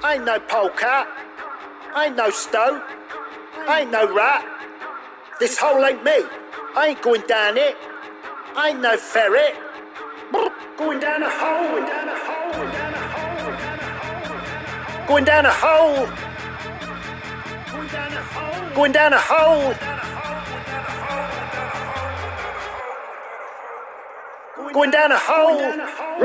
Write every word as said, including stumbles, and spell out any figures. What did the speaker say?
I ain't no polecat. I ain't no stoat. I ain't no rat. This hole ain't me. I ain't going down it. I ain't no ferret. Going down a hole. Going down a hole. Going down a hole. Going down a hole. Going down a hole. Going down a hole.